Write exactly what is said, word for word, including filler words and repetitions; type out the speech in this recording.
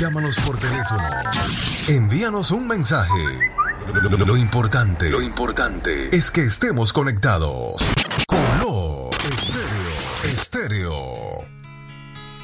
Llámanos por teléfono. Envíanos un mensaje. Lo, lo- lo importante, lo importante es que estemos conectados con los